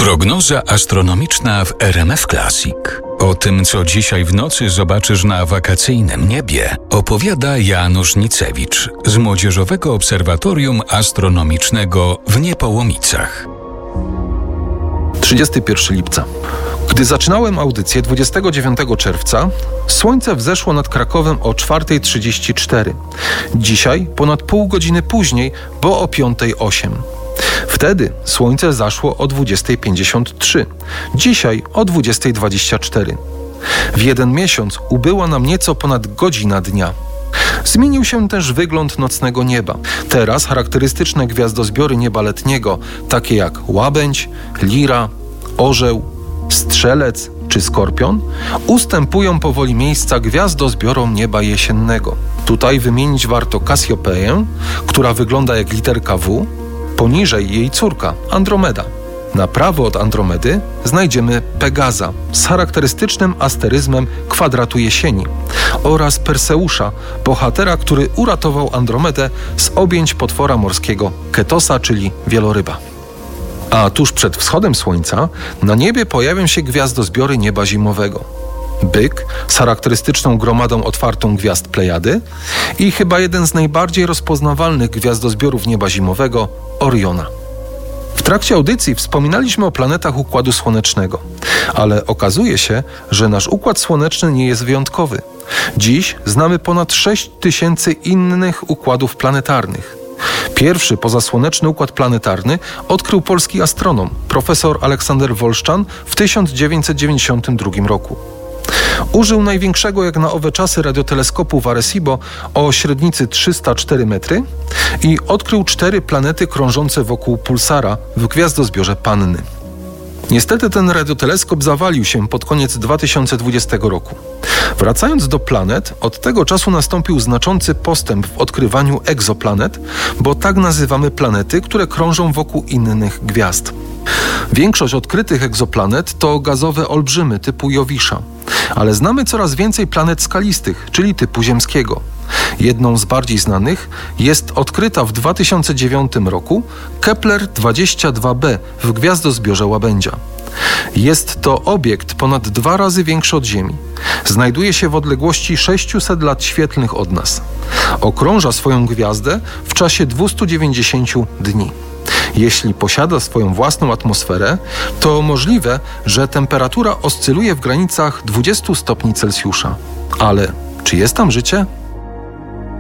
Prognoza astronomiczna w RMF Classic. O tym, co dzisiaj w nocy zobaczysz na wakacyjnym niebie, opowiada Janusz Nicewicz z Młodzieżowego Obserwatorium Astronomicznego w Niepołomicach. 31 lipca. Gdy zaczynałem audycję 29 czerwca, słońce wzeszło nad Krakowem o 4:34. Dzisiaj ponad pół godziny później, bo o 5:08. Wtedy słońce zaszło o 20:53. Dzisiaj o 20:24. W jeden miesiąc ubyła nam nieco ponad godzina dnia. Zmienił się też wygląd nocnego nieba. Teraz charakterystyczne gwiazdozbiory nieba letniego, takie jak łabędź, lira, orzeł, strzelec czy skorpion, ustępują powoli miejsca gwiazdozbiorom nieba jesiennego. Tutaj wymienić warto Kasjopeję, która wygląda jak literka W, poniżej jej córka, Andromeda. Na prawo od Andromedy znajdziemy Pegaza z charakterystycznym asteryzmem kwadratu jesieni oraz Perseusza, bohatera, który uratował Andromedę z objęć potwora morskiego Ketosa, czyli wieloryba. A tuż przed wschodem słońca na niebie pojawią się gwiazdozbiory nieba zimowego. Byk z charakterystyczną gromadą otwartą gwiazd Plejady i chyba jeden z najbardziej rozpoznawalnych gwiazdozbiorów nieba zimowego, Oriona. W trakcie audycji wspominaliśmy o planetach Układu Słonecznego, ale okazuje się, że nasz Układ Słoneczny nie jest wyjątkowy. Dziś znamy ponad 6000 innych układów planetarnych. Pierwszy pozasłoneczny układ planetarny odkrył polski astronom, profesor Aleksander Wolszczan w 1992 roku. Użył największego jak na owe czasy radioteleskopu w Arecibo o średnicy 304 metry i odkrył 4 planety krążące wokół pulsara w gwiazdozbiorze Panny. Niestety ten radioteleskop zawalił się pod koniec 2020 roku. Wracając do planet, od tego czasu nastąpił znaczący postęp w odkrywaniu egzoplanet, bo tak nazywamy planety, które krążą wokół innych gwiazd. Większość odkrytych egzoplanet to gazowe olbrzymy typu Jowisza, ale znamy coraz więcej planet skalistych, czyli typu ziemskiego. Jedną z bardziej znanych jest odkryta w 2009 roku Kepler 22b w gwiazdozbiorze Łabędzia. Jest to obiekt ponad 2 razy większy od Ziemi. Znajduje się w odległości 600 lat świetlnych od nas. Okrąża swoją gwiazdę w czasie 290 dni. Jeśli posiada swoją własną atmosferę, to możliwe, że temperatura oscyluje w granicach 20 stopni Celsjusza. Ale czy jest tam życie?